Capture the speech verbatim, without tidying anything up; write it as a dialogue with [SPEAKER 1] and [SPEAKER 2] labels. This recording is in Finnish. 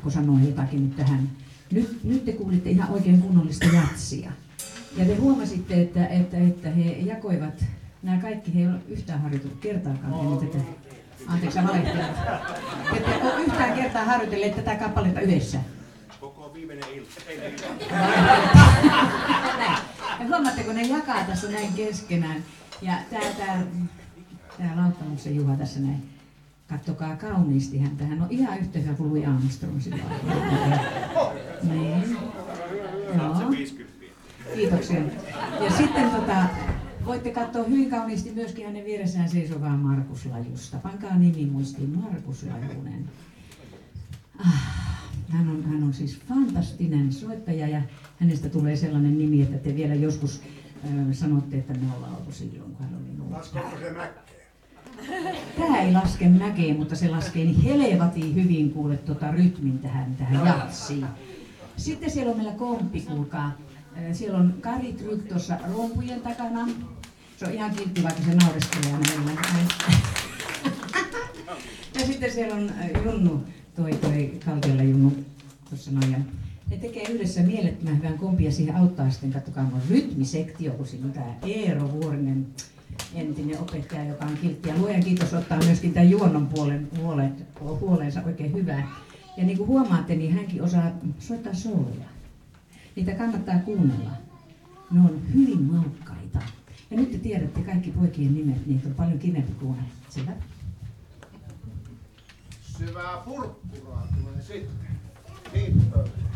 [SPEAKER 1] pakko sanoa jotakin nyt tähän. Nyt, nyt te kuulitte ihan oikein kunnollista jatsia. Ja te huomasitte, että, että, että he jakoivat, nämä kaikki, he ei ole yhtään harjoitellut kertaakaan. No, tätä, anteeksi, mä valehtelen. Te ette ole yhtään kertaa harjoitelleet tätä kappaletta yhdessä.
[SPEAKER 2] Koko viimeinen ilta.
[SPEAKER 1] Ja huomaatteko, ne jakaa tässä näin keskenään. Ja tää, tää, tää Lauttamuksen Juha tässä näin. Kattokaa kauniisti häntä. Hän on ihan yhtä hyvä kuin Louis Armstrong sillä lailla. Niin. Joo. Kiitoksia. Ja sitten tota, voitte katsoa hyvin kauniisti myöskin hänen vieressään seisovaa Markus Lajusta. Pankaa nimi muistiin, Markus Lajunen. Ah, hän, on, hän on siis fantastinen soittaja ja hänestä tulee sellainen nimi, että te vielä joskus äh, sanotte, että me ollaan oltu silloin, kun hän oli nuori.
[SPEAKER 2] Laskeeko se mäkkeen?
[SPEAKER 1] Tämä ei laske mäkeen, mutta se laskee niin helvetin hyvin kuule tota rytmin tähän, tähän jatsiin. Sitten siellä on meillä komppi, kuulkaa. Siellä on Kari Tryk tuossa rompujen takana. Se on ihan kiltti, vaikka se naureskelee aina meillä. Ja sitten siellä on Junnu, toi, toi Kaltiolla Junnu tuossa noin. Ja ne tekee yhdessä mielettömän hyvän kompin ja siihen auttaa sitten, katsokaa, on rytmisektio, kun siinä on tämä Eero Vuorinen, entinen opettaja, joka on kiltti. Ja luojan kiitos ottaa myöskin tämän juonnon puolen, puolen, puoleensa oikein hyvää. Ja niin kuin huomaatte, niin hänkin osaa soittaa sooloja. Niitä kannattaa kuunnella. Ne on hyvin maukkaita. Ja nyt te tiedätte kaikki poikien nimet, niitä on paljon kivempi kuunnella. Selvä?
[SPEAKER 2] Syvää purppuraa tulee sitten. Niin.